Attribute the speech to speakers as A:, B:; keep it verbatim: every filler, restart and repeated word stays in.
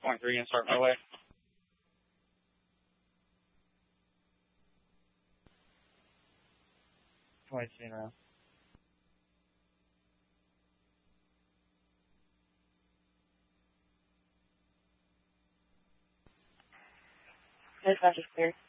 A: point three and start my way. twenty-two now.
B: Dispatch is clear.